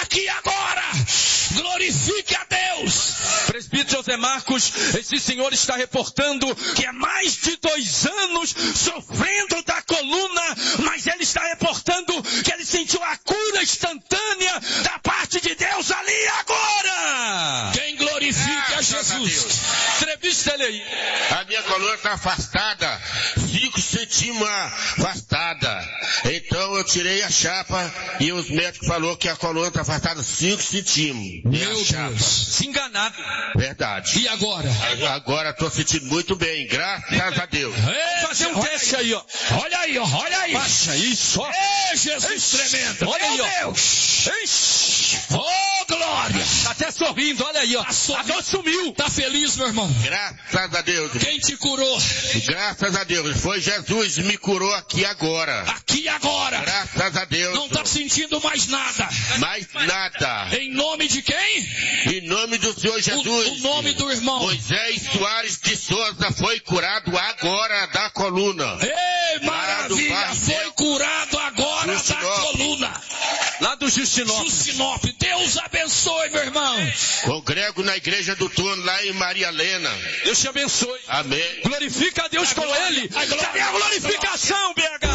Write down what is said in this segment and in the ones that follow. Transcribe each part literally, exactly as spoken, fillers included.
aqui agora. Glorifique a Deus. Presbítero José Marcos, esse senhor está reportando que há mais de dois anos sofrendo da coluna, mas ele está reportando que ele sentiu a cura instantânea da parte de Deus ali agora. Quem glorifica a Jesus. Entrevista ele aí. A minha coluna está afastada, cinco centímetros afastada. Então eu tirei a chapa e os médicos falaram que a coluna está afastada cinco centímetros. Meu chapa. Deus, se enganado. Verdade. E agora? Agora estou sentindo muito bem, graças a Deus. Vamos fazer um teste aí, ó. Olha aí, ó, olha aí. Baixa isso, ó. Ei, Jesus tremendo. Olha aí, Meu ó. Deus. Ixi. Oh, glória. Tá até sorrindo, olha aí, ó. Tá A dor sumiu. Tá feliz, meu irmão? Graças a Deus. Quem te curou? Graças a Deus. Foi Jesus que me curou aqui agora. Aqui agora. Graças a Deus. Não tá sentindo mais nada. Mais nada. Em nome de quem? Em nome do Senhor Jesus. O, o nome do irmão. Moisés Soares de Souza foi curado agora da coluna. Ei, maravilha. Foi curado agora da coluna. Lá do Justinópolis. Justinópolis. Deus abençoe, meu irmão. Congrego na igreja do Turno lá em Maria Helena. Deus te abençoe. Amém. Glorifica a Deus com ele. Cadê a glorificação, B H?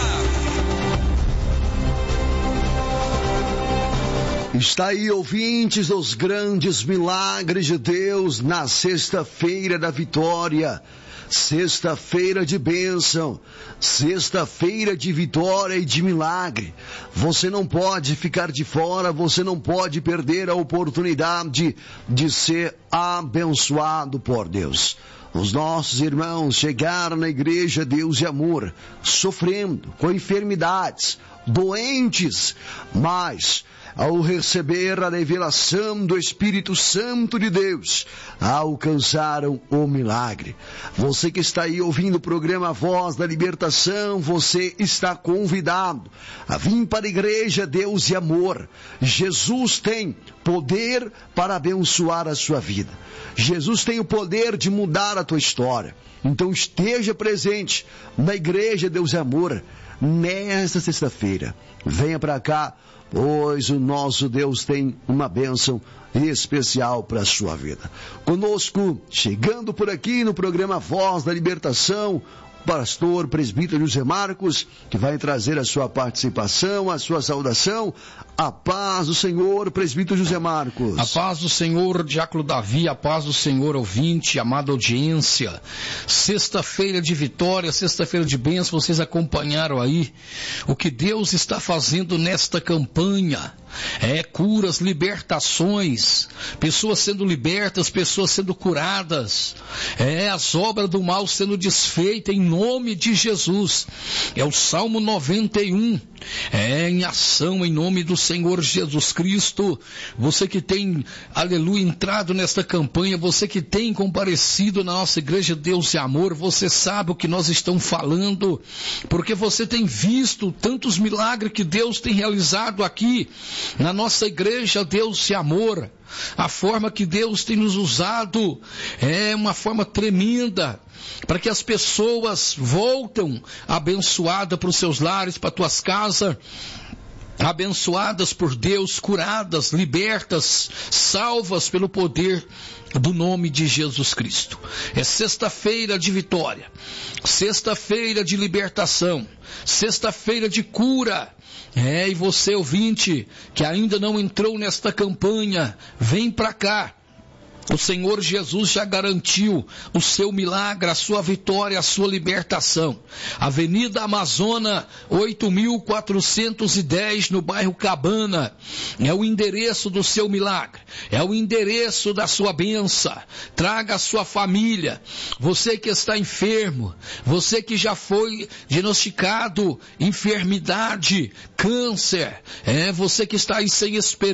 Está aí, ouvintes, os grandes milagres de Deus na sexta-feira da vitória. Sexta-feira de bênção, sexta-feira de vitória e de milagre. Você não pode ficar de fora, você não pode perder a oportunidade de ser abençoado por Deus. Os nossos irmãos chegaram na igreja Deus e Amor, sofrendo com enfermidades, doentes, mas ao receber a revelação do Espírito Santo de Deus, alcançaram o milagre. Você que está aí ouvindo o programa Voz da Libertação, você está convidado a vir para a igreja Deus e Amor. Jesus tem poder para abençoar a sua vida. Jesus tem o poder de mudar a tua história. Então esteja presente na igreja Deus e Amor nesta sexta-feira. Venha para cá, pois o nosso Deus tem uma bênção especial para a sua vida. Conosco, chegando por aqui no programa Voz da Libertação, o pastor presbítero José Marcos, que vai trazer a sua participação, a sua saudação. A paz do Senhor, presbítero José Marcos. A paz do Senhor, diácono Davi, a paz do Senhor, ouvinte, amada audiência. Sexta-feira de vitória, sexta-feira de bênção, vocês acompanharam aí o que Deus está fazendo nesta campanha. É curas, libertações, pessoas sendo libertas, pessoas sendo curadas, é as obras do mal sendo desfeitas em nome de Jesus. É o Salmo noventa e um, é em ação em nome do Senhor Jesus Cristo. Você que tem, aleluia, entrado nesta campanha, você que tem comparecido na nossa igreja Deus e Amor, você sabe o que nós estamos falando, porque você tem visto tantos milagres que Deus tem realizado aqui na nossa igreja Deus e Amor. A forma que Deus tem nos usado é uma forma tremenda para que as pessoas voltem abençoadas para os seus lares, para as tuas casas, abençoadas por Deus, curadas, libertas, salvas pelo poder do nome de Jesus Cristo. É sexta-feira de vitória, sexta-feira de libertação, sexta-feira de cura. É, e você, ouvinte, que ainda não entrou nesta campanha, vem para cá. O Senhor Jesus já garantiu o seu milagre, a sua vitória, a sua libertação. Avenida Amazônia, oito mil quatrocentos e dez, no bairro Cabana. É o endereço do seu milagre. É o endereço da sua bênção. Traga a sua família. Você que está enfermo, você que já foi diagnosticado enfermidade, câncer, é você que está aí sem esperança.